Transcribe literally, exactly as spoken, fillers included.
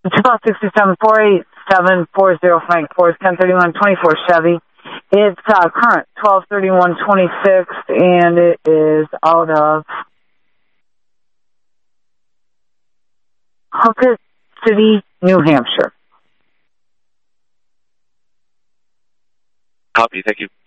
It's about sixty-seven four eight seven four zero Frank Force, ten thirty-one twenty-four Chevy. It's uh, current twelve thirty-one twenty-six, and it is out of Hooker City, New Hampshire. Copy. Thank you.